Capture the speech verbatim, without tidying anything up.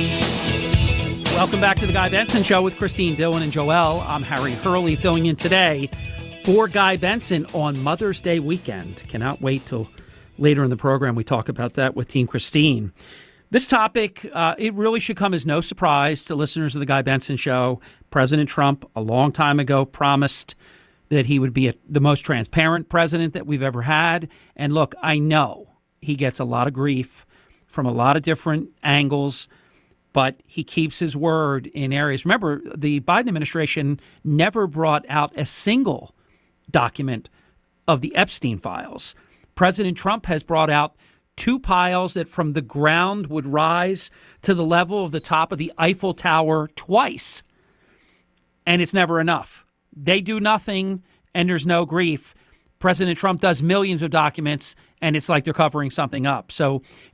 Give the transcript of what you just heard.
Welcome back to the Guy Benson Show with Christine Dillon and Joel. I'm Harry Hurley filling in today for Guy Benson on Mother's Day weekend. Cannot wait till later in the program we talk about that with Team Christine. This topic, uh, it really should come as no surprise to listeners of the Guy Benson Show. President Trump, a long time ago, promised that he would be a, the most transparent president that we've ever had. And look, I know he gets a lot of grief from a lot of different angles, but he keeps his word in areas. Remember, the Biden administration never brought out a single document of the Epstein files. President Trump has brought out two piles that from the ground would rise to the level of the top of the Eiffel Tower twice. And it's never enough. They do nothing and there's no grief. President Trump does millions of documents and it's like they're covering something up. So